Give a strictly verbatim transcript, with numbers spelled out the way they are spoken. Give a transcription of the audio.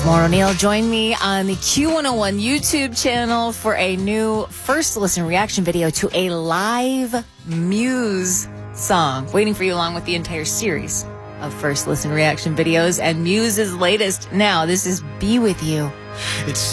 Maura O'Neill. Join me on the Q one oh one YouTube channel for a new first listen reaction video to a live Muse song. Waiting for you along with the entire series of first listen reaction videos and Muse's latest. Now, this is Be With You. It's